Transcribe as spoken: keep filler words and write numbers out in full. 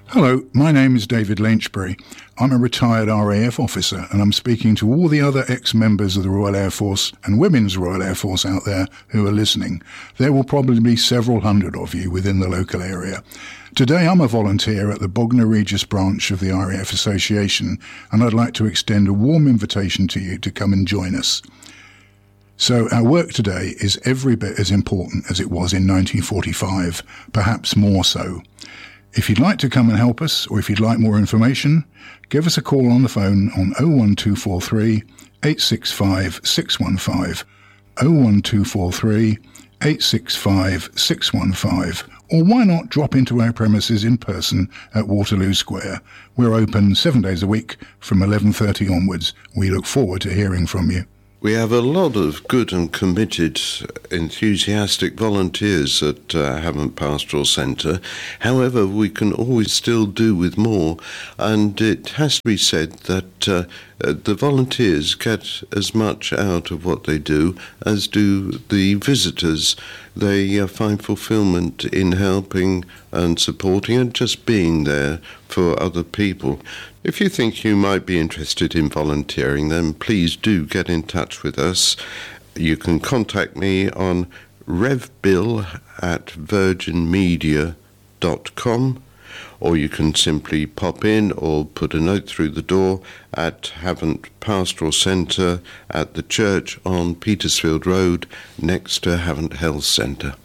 Hello, my name is David Lynchbury. I'm a retired R A F officer and I'm speaking to all the other ex-members of the Royal Air Force and Women's Royal Air Force out there who are listening. There will probably be several hundred of you within the local area. Today I'm a volunteer at the Bognor Regis branch of the R A F Association and I'd like to extend a warm invitation to you to come and join us. So our work today is every bit as important as it was in nineteen forty-five, perhaps more so. If you'd like to come and help us, or if you'd like more information, give us a call on the phone on oh one two four three, eight six five, six one five, oh one two four three, eight six five, six one five, or why not drop into our premises in person at Waterloo Square. We're open seven days a week from eleven thirty onwards. We look forward to hearing from you. We have a lot of good and committed, enthusiastic volunteers at uh, Havant Pastoral Centre. However, we can always still do with more, and it has to be said that uh, the volunteers get as much out of what they do as do the visitors. They uh, find fulfilment in helping and supporting and just being there for other people. If you think you might be interested in volunteering, then please do get in touch with us. You can contact me on revbill at virgin media dot com, or you can simply pop in or put a note through the door at Havant Pastoral Centre at the church on Petersfield Road next to Havant Health Centre.